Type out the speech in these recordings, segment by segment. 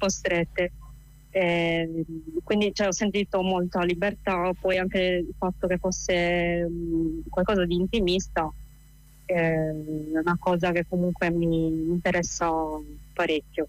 po' strette. Quindi ho sentito molta libertà, poi anche il fatto che fosse qualcosa di intimista è una cosa che comunque mi interessa parecchio.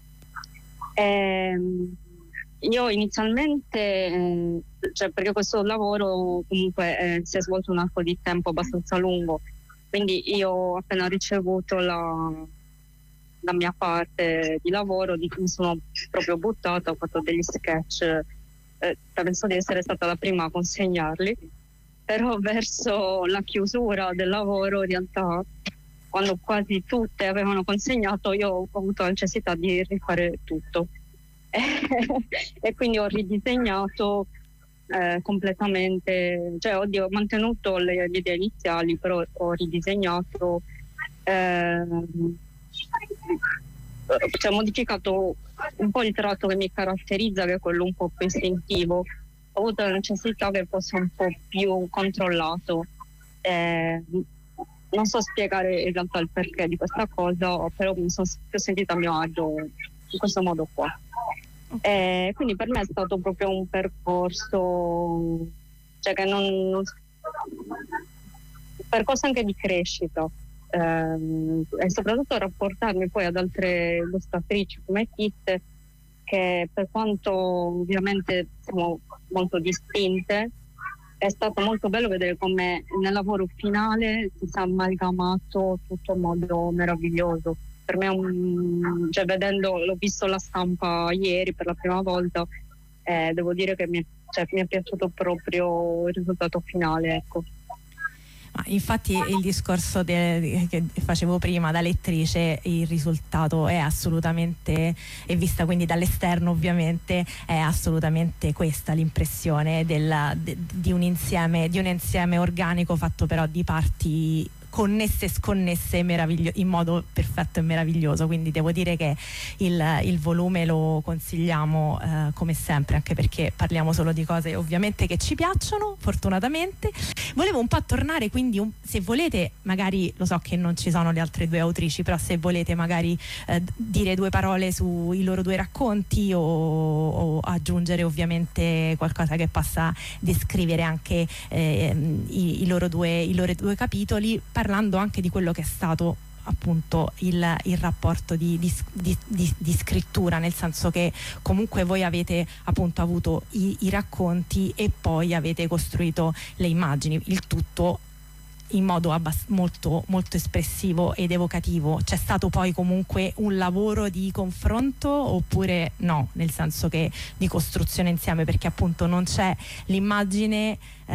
Io inizialmente, perché questo lavoro comunque si è svolto un arco di tempo abbastanza lungo, quindi io ho appena ricevuto la mia parte di lavoro, mi sono proprio buttata, ho fatto degli sketch, penso di essere stata la prima a consegnarli, però verso la chiusura del lavoro, in realtà, quando quasi tutte avevano consegnato, io ho avuto la necessità di rifare tutto e quindi ho ridisegnato completamente, ho mantenuto le idee iniziali, però ho ridisegnato, modificato un po' il tratto che mi caratterizza, che è quello un po' più istintivo. Ho avuto la necessità che fosse un po' più controllato. Non so spiegare in realtà il perché di questa cosa, però mi sono più sentita a mio agio in questo modo qua. Quindi per me è stato proprio un percorso, un percorso anche di crescita, e soprattutto rapportarmi poi ad altre illustratrici come Kit, che per quanto ovviamente siamo molto distinte, è stato molto bello vedere come nel lavoro finale si sia amalgamato tutto in modo meraviglioso. Per me l'ho visto la stampa ieri per la prima volta, devo dire che mi è piaciuto proprio il risultato finale, ecco. Infatti il discorso che facevo prima da lettrice, il risultato è assolutamente, e vista quindi dall'esterno ovviamente, è assolutamente questa l'impressione di un insieme organico, fatto però di parti connesse e sconnesse in modo perfetto e meraviglioso. Quindi devo dire che il volume lo consigliamo come sempre, anche perché parliamo solo di cose ovviamente che ci piacciono, fortunatamente. Volevo un po' tornare, quindi se volete, magari, lo so che non ci sono le altre due autrici, però se volete magari dire due parole sui loro due racconti o aggiungere ovviamente qualcosa che possa descrivere anche i loro due capitoli, parlando anche di quello che è stato appunto il rapporto di scrittura, nel senso che comunque voi avete appunto avuto i racconti e poi avete costruito le immagini, il tutto in modo molto, molto espressivo ed evocativo. C'è stato poi comunque un lavoro di confronto oppure no, nel senso che di costruzione insieme, perché appunto non c'è l'immagine,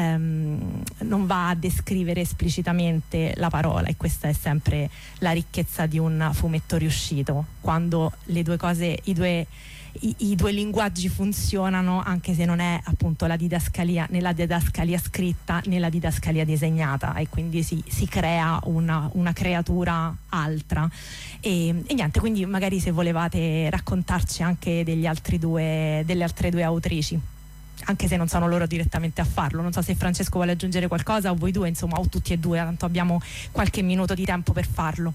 non va a descrivere esplicitamente la parola, e questa è sempre la ricchezza di un fumetto riuscito, quando le due cose, i due linguaggi funzionano, anche se non è appunto la didascalia, né la didascalia scritta né la didascalia disegnata, e quindi si crea una creatura altra. E niente, quindi magari se volevate raccontarci anche delle altre due autrici, anche se non sono loro direttamente a farlo. Non so se Francesco vuole aggiungere qualcosa, o voi due, insomma, o tutti e due, tanto abbiamo qualche minuto di tempo per farlo.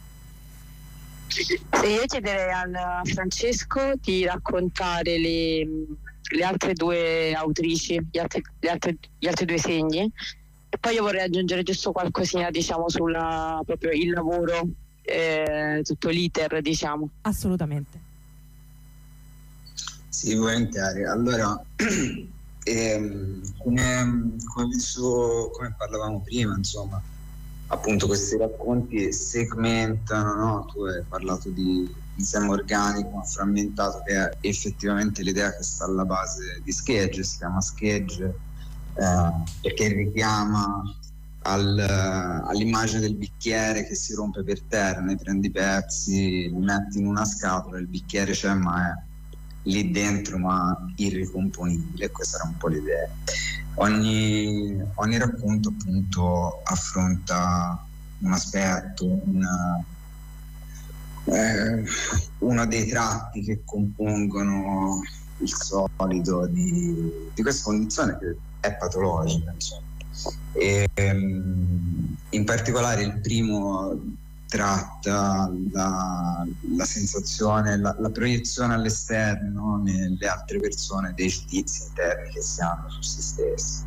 Io chiederei a Francesco di raccontare le altre due autrici, gli altri due segni, e poi io vorrei aggiungere giusto qualcosina, diciamo, proprio il lavoro, tutto l'iter, diciamo. Assolutamente. Sì, volentieri. Allora, come parlavamo prima, insomma, appunto questi racconti segmentano, no? Tu hai parlato di insieme organico ma frammentato, che è effettivamente l'idea che sta alla base di Schegge. Si chiama Schegge perché richiama all'immagine del bicchiere che si rompe per terra, ne prendi i pezzi, li metti in una scatola, il bicchiere c'è ma è lì dentro ma irricomponibile. Questa era un po' l'idea. Ogni racconto appunto affronta un aspetto, uno dei tratti che compongono il solido di questa condizione che è patologica, insomma. E, in particolare il primo tratta la sensazione, la proiezione all'esterno nelle altre persone dei giudizi interni che si hanno su se stessi.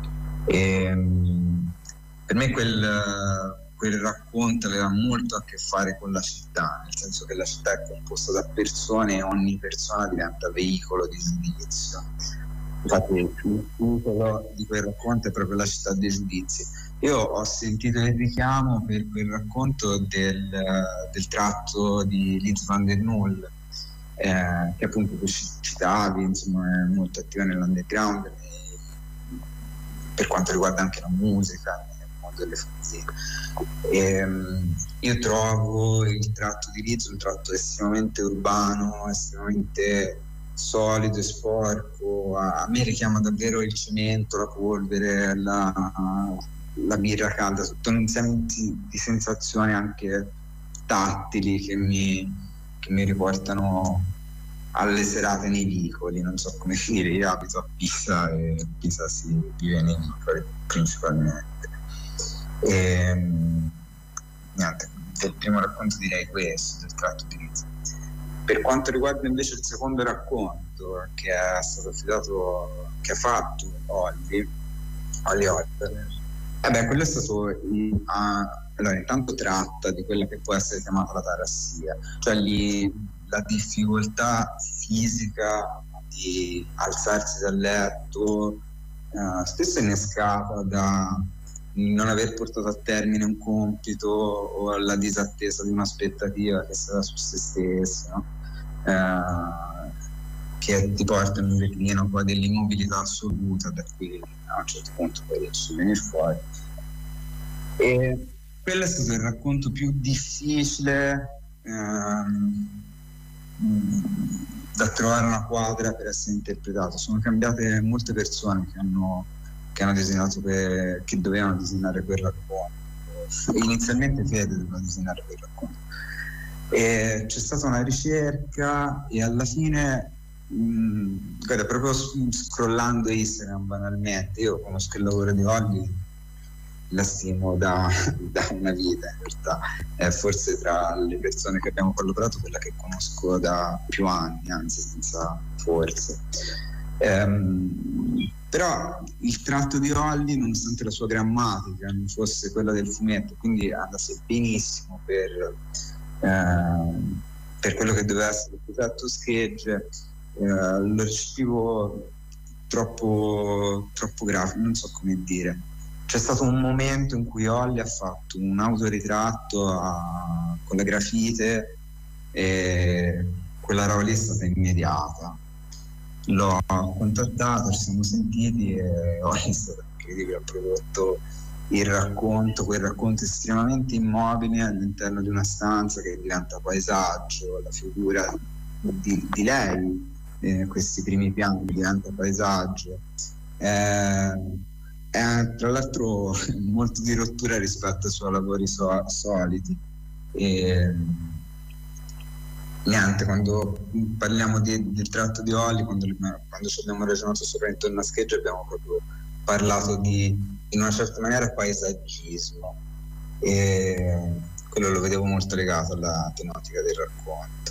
Per me quel racconto aveva molto a che fare con la città, nel senso che la città è composta da persone e ogni persona diventa veicolo di giudizio. Infatti il titolo di quel racconto è proprio la città dei giudizi. Io ho sentito il richiamo per quel racconto del tratto di Liz van der Nul, che appunto tu citavi, insomma, è molto attiva nell'underground per quanto riguarda anche la musica, nel mondo delle fantasie. Io trovo il tratto di Liz un tratto estremamente urbano, estremamente solido e sporco. A me richiama davvero il cemento, la polvere, la birra calda, tutto un insieme di sensazioni anche tattili che mi riportano alle serate nei vicoli. Non so come dire, io abito a Pisa e Pisa si vive nei vicoli principalmente. Niente, del primo racconto direi questo, del tratto di Liz. Per quanto riguarda invece il secondo racconto che è stato affidato, che ha fatto Olli Oliver, quello è stato allora intanto tratta di quella che può essere chiamata la tarassia, cioè la difficoltà fisica di alzarsi dal letto, spesso innescata da non aver portato a termine un compito o la disattesa di un'aspettativa che sta su se stesso, no? Che ti porta in un declino poi dell'immobilità assoluta, da cui a un certo punto poi riesci a venire fuori. E quello è stato il racconto più difficile da trovare una quadra per essere interpretato. Sono cambiate molte persone che hanno disegnato che dovevano disegnare quel racconto. Inizialmente Fede doveva disegnare quel racconto. E c'è stata una ricerca e alla fine guarda, proprio scrollando Instagram banalmente, io conosco il lavoro di Olli, la stimo da una vita, in realtà è forse tra le persone che abbiamo collaborato quella che conosco da più anni, anzi senza forse. Però il tratto di Olli, nonostante la sua grammatica non fosse quella del fumetto, quindi andasse benissimo per quello che doveva essere il progetto schegge, lo recepivo troppo grafico, non so come dire. C'è stato un momento in cui Olli ha fatto un autoritratto con le grafite e quella roba lì è stata immediata. L'ho contattato, ci siamo sentiti e Olli è stato incredibile, ha prodotto quel racconto estremamente immobile all'interno di una stanza che diventa paesaggio, la figura di lei, questi primi piani diventa paesaggio. Tra l'altro molto di rottura rispetto ai suoi lavori soliti. Niente, quando parliamo del tratto di Olli, quando ci abbiamo ragionato sopra intorno a schegge, abbiamo proprio parlato in una certa maniera paesaggismo, e quello lo vedevo molto legato alla tematica del racconto.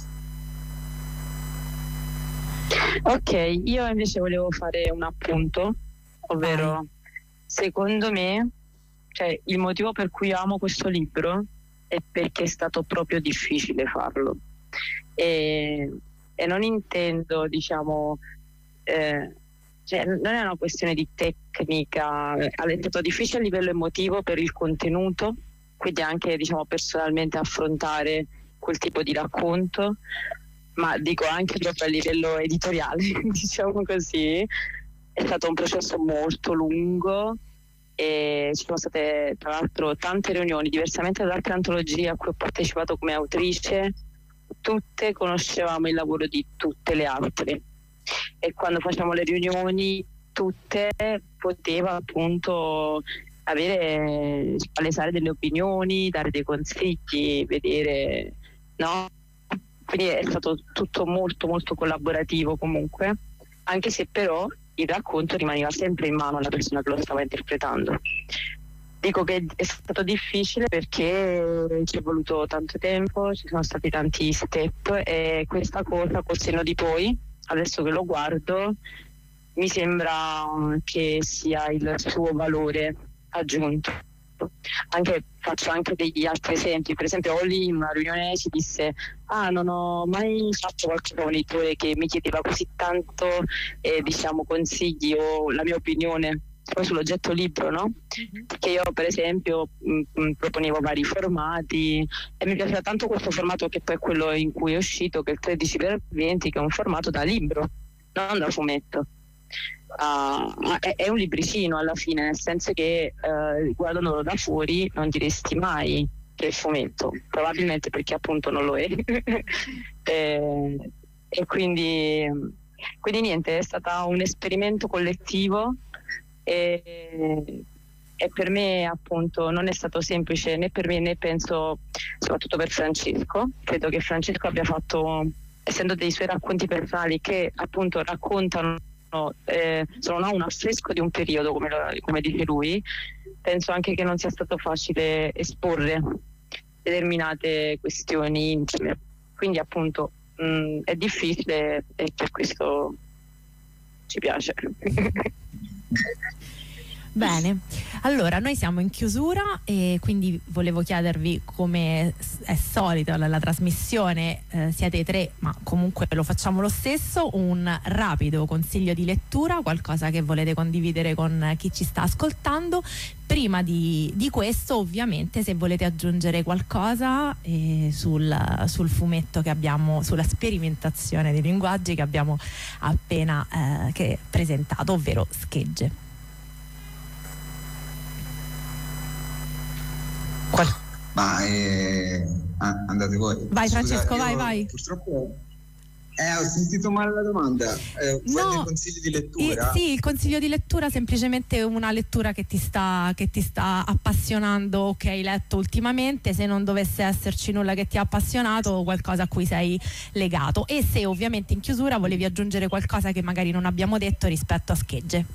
Ok, io invece volevo fare un appunto, ovvero secondo me, cioè, il motivo per cui amo questo libro è perché è stato proprio difficile farlo, e non intendo, diciamo, cioè, non è una questione di tecnica, è stato difficile a livello emotivo per il contenuto, quindi anche, diciamo, personalmente affrontare quel tipo di racconto, ma dico anche proprio a livello editoriale, diciamo così. È stato un processo molto lungo e ci sono state tra l'altro tante riunioni, diversamente da altre antologie a cui ho partecipato come autrice, tutte conoscevamo il lavoro di tutte le altre, e quando facciamo le riunioni tutte poteva appunto palesare delle opinioni, dare dei consigli, vedere, no? Quindi è stato tutto molto molto collaborativo comunque, anche se però il racconto rimaneva sempre in mano alla persona che lo stava interpretando. Dico che è stato difficile perché ci è voluto tanto tempo, ci sono stati tanti step e questa cosa col senno di poi, adesso che lo guardo, mi sembra che sia il suo valore aggiunto. Faccio anche degli altri esempi, per esempio Olli in una riunione ci disse: non ho mai fatto qualche monitore che mi chiedeva così tanto diciamo consigli o la mia opinione poi sull'oggetto libro, no? Perché io per esempio proponevo vari formati e mi piaceva tanto questo formato che poi è quello in cui è uscito, che è il 13x20, che è un formato da libro, non da fumetto. È un libricino alla fine, nel senso che guardandolo da fuori non diresti mai che è fumetto, probabilmente perché appunto non lo è. E quindi niente, è stato un esperimento collettivo e per me appunto non è stato semplice né per me né penso soprattutto per Francesco. Credo che Francesco abbia fatto, essendo dei suoi racconti personali che appunto raccontano non ha un affresco di un periodo come dice lui, penso anche che non sia stato facile esporre determinate questioni intime, quindi appunto è difficile e per questo ci piace. Bene, allora noi siamo in chiusura e quindi volevo chiedervi, come è solito alla trasmissione, siete tre ma comunque lo facciamo lo stesso, un rapido consiglio di lettura, qualcosa che volete condividere con chi ci sta ascoltando. Prima di questo, ovviamente, se volete aggiungere qualcosa sul fumetto che abbiamo, sulla sperimentazione dei linguaggi che abbiamo appena presentato, ovvero Schegge. Ma andate voi. Vai. Scusa, Francesco, vai. Purtroppo ho sentito male la domanda. Vuoi consigli di lettura? Sì, il consiglio di lettura, semplicemente una lettura che ti sta appassionando, che hai letto ultimamente, se non dovesse esserci nulla che ti ha appassionato, qualcosa a cui sei legato, e se ovviamente in chiusura volevi aggiungere qualcosa che magari non abbiamo detto rispetto a Schegge.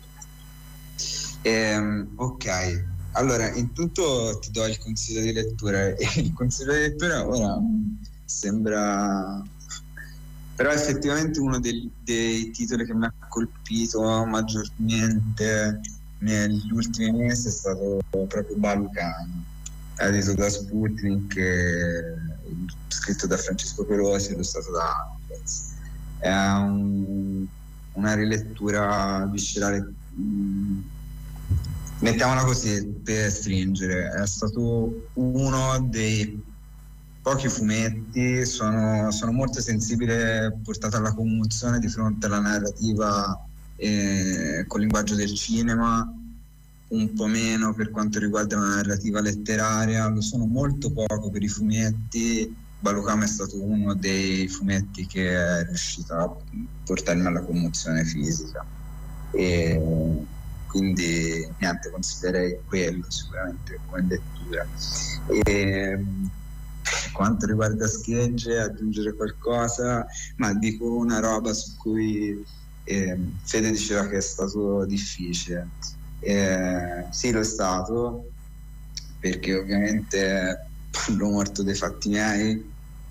Ok. Allora, intanto ti do il consiglio di lettura. Il consiglio di lettura ora sembra, però effettivamente uno dei titoli che mi ha colpito maggiormente negli ultimi mesi è stato proprio Balucano, edito da Sputnik, scritto da Francesco Perosi, illustrato da Ampex. È una rilettura viscerale, mettiamola così per stringere. È stato uno dei pochi fumetti, sono molto sensibile, portato alla commozione di fronte alla narrativa col linguaggio del cinema, un po' meno per quanto riguarda la narrativa letteraria, lo sono molto poco per i fumetti. Balucano è stato uno dei fumetti che è riuscito a portarmi alla commozione fisica, e quindi niente, considererei quello sicuramente come lettura. E quanto riguarda Schegge, aggiungere qualcosa, ma dico una roba su cui Fede diceva che è stato difficile. Sì, lo è stato, perché ovviamente parlo molto dei fatti miei,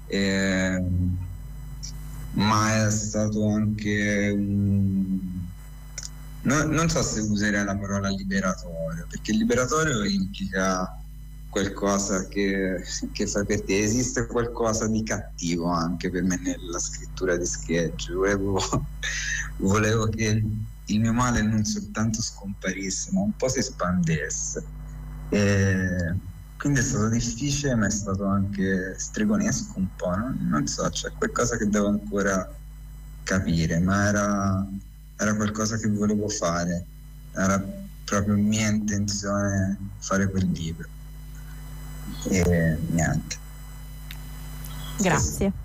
ma è stato anche non so se userei la parola liberatorio, perché liberatorio implica qualcosa che fa per te. Esiste qualcosa di cattivo anche per me nella scrittura di Schegge. Volevo che il mio male non soltanto scomparisse, ma un po' si espandesse. Quindi è stato difficile, ma è stato anche stregonesco un po', no? Non so, c'è qualcosa che devo ancora capire, ma era qualcosa che volevo fare, era proprio mia intenzione fare quel libro. E niente. Grazie.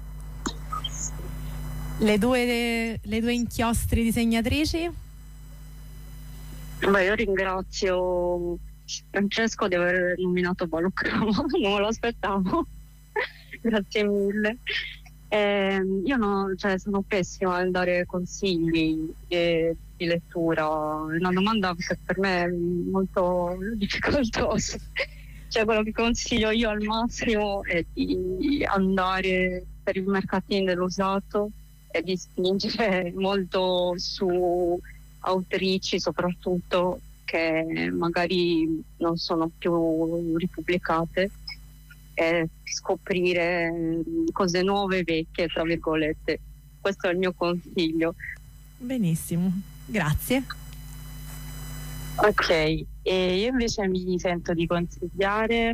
Le due inchiostri disegnatrici? Beh, io ringrazio Francesco di aver nominato Balucano, non me lo aspettavo. Grazie mille. Io sono pessima a dare consigli di lettura, è una domanda che per me è molto difficoltosa. Cioè, quello che consiglio io al massimo è di andare per i mercatini dell'usato e di spingere molto su autrici soprattutto che magari non sono più ripubblicate, e scoprire cose nuove, vecchie, tra virgolette. Questo è il mio consiglio. Benissimo, grazie. Ok, e io invece mi sento di consigliare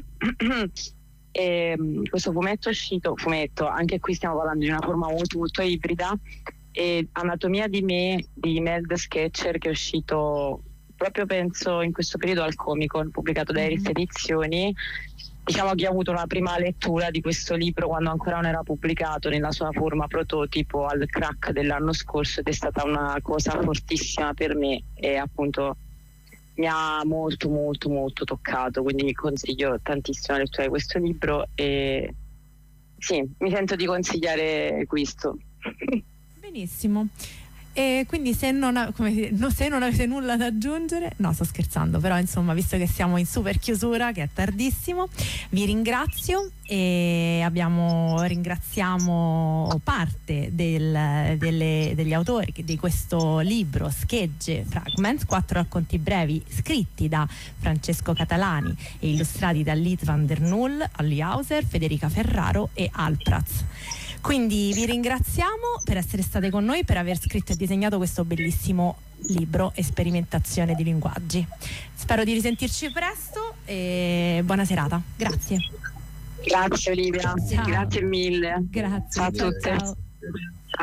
questo fumetto uscito, anche qui stiamo parlando di una forma molto molto ibrida, Anatomia di me di Mel the Sketcher, che è uscito proprio penso in questo periodo al Comic Con, pubblicato da Iris Edizioni. Diciamo che ho avuto una prima lettura di questo libro quando ancora non era pubblicato nella sua forma prototipo al crack dell'anno scorso, ed è stata una cosa fortissima per me e appunto mi ha molto molto molto toccato, quindi mi consiglio tantissimo la lettura di questo libro e sì, mi sento di consigliare questo. Benissimo. E quindi se non avete nulla da aggiungere, no, sto scherzando, però insomma, visto che siamo in super chiusura, che è tardissimo, vi ringrazio e ringraziamo parte degli autori di questo libro, Schegge Fragments, 4 racconti brevi scritti da Francesco Catalani e illustrati da Liet van der Nul, Olli Hauser, Federica Ferraro e Alpraz. Quindi vi ringraziamo per essere state con noi, per aver scritto e disegnato questo bellissimo libro, Sperimentazione di linguaggi. Spero di risentirci presto e buona serata. Grazie. Grazie Olivia, Ciao. grazie mille. Grazie. Ciao a tutte. Ciao.